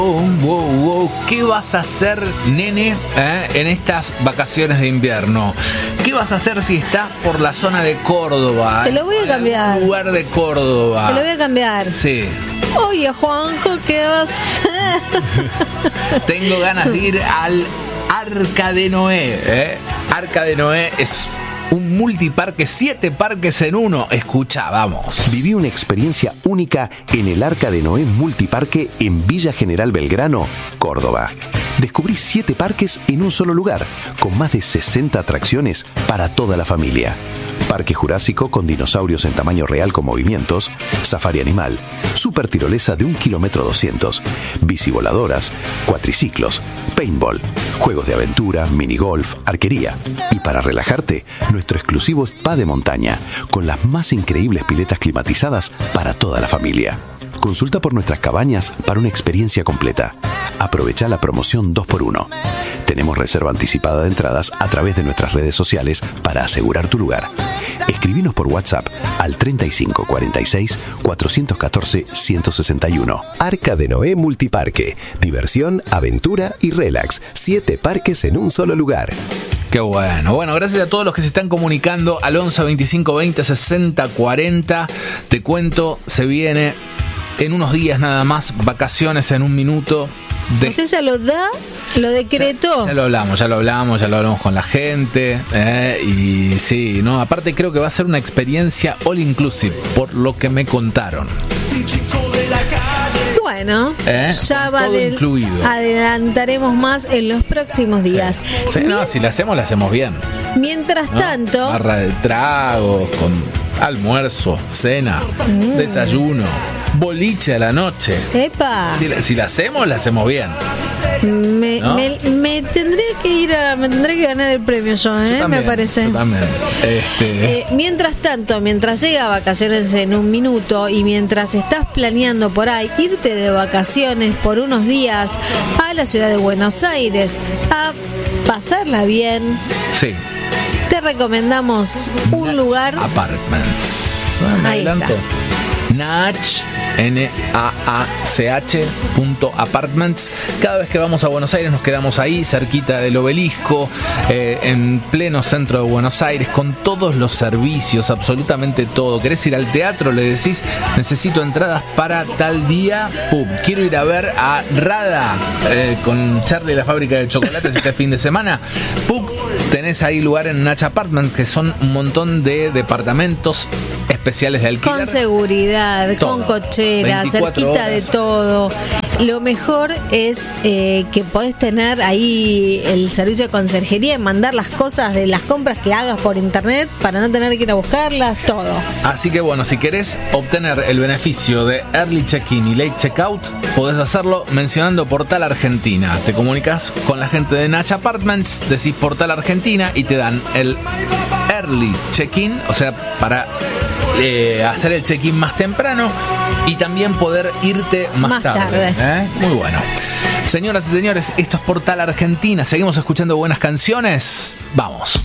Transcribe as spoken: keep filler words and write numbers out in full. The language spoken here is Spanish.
Wow, wow, wow. ¿Qué vas a hacer, nene, eh, en estas vacaciones de invierno? ¿Qué vas a hacer si estás por la zona de Córdoba? Te lo voy a cambiar. En un lugar de Córdoba. Te lo voy a cambiar. Sí. Oye, Juanjo, ¿qué vas a hacer? Tengo ganas de ir al Arca de Noé. ¿eh? Arca de Noé es un multiparque, siete parques en uno. Escucha, vamos. Viví una experiencia única en el Arca de Noé Multiparque en Villa General Belgrano, Córdoba. Descubrí siete parques en un solo lugar, con más de sesenta atracciones para toda la familia. Parque Jurásico con dinosaurios en tamaño real con movimientos, safari animal, super tirolesa de un kilómetro doscientos, bicivoladoras, cuatriciclos, paintball, juegos de aventura, minigolf, arquería y para relajarte, nuestro exclusivo spa de montaña con las más increíbles piletas climatizadas para toda la familia. Consulta por nuestras cabañas para una experiencia completa. Aprovecha la promoción dos por uno. Tenemos reserva anticipada de entradas a través de nuestras redes sociales para asegurar tu lugar. Escribinos por WhatsApp al treinta y cinco cuarenta y seis cuatrocientos catorce ciento sesenta y uno. Arca de Noé Multiparque. Diversión, aventura y relax. Siete parques en un solo lugar. Qué bueno. Bueno, gracias a todos los que se están comunicando al once veinticinco veinte sesenta cuarenta. Te cuento, se viene en unos días nada más, vacaciones en un minuto. De... ¿Usted ya lo da? ¿Lo decretó? Ya, ya lo hablamos, ya lo hablamos, ya lo hablamos con la gente. Eh, y sí, no, aparte creo que va a ser una experiencia all inclusive, por lo que me contaron. Bueno, ¿Eh? ya va todo de, incluido. Adelantaremos más en los próximos días. Sí. Sí, no, si la hacemos, la hacemos bien. Mientras ¿no? tanto, barra de tragos, con almuerzo, cena, mm. desayuno, boliche a la noche. ¡Epa! Si, si la hacemos, la hacemos bien. Me, ¿no? me, me tendré que ir a, me tendré que ganar el premio yo, ¿eh? Yo también, me parece. Yo también. Este... Eh, mientras tanto, mientras llega vacaciones en un minuto y mientras estás planeando por ahí irte de vacaciones por unos días a la ciudad de Buenos Aires a pasarla bien. Sí. Te recomendamos un Natch lugar. Apartments. ¿Me Ahí adelanto? está. Natch, N A A C H punto apartments. Cada vez que vamos a Buenos Aires nos quedamos ahí, cerquita del obelisco, eh, en pleno centro de Buenos Aires, con todos los servicios, absolutamente todo. ¿Querés ir al teatro? Le decís, necesito entradas para tal día. Pum, quiero ir a ver a Rada eh, con Charlie y la fábrica de chocolates este fin de semana. Pum, tenés ahí lugar en Natch Apartments, que son un montón de departamentos especiales de alquiler. Con seguridad, todo. Con cochera, cerquita horas. De todo. Lo mejor es eh, que podés tener ahí el servicio de conserjería y mandar las cosas de las compras que hagas por internet para no tener que ir a buscarlas, todo. Así que bueno, si querés obtener el beneficio de Early Check-in y Late Checkout, podés hacerlo mencionando Portal Argentina. Te comunicas con la gente de Natch Apartments, decís Portal Argentina y te dan el Early Check-in, o sea, para eh, hacer el check-in más temprano y también poder irte más, más tarde. tarde. ¿eh? Muy bueno. Señoras y señores, esto es Portal Argentina. Seguimos escuchando buenas canciones. Vamos.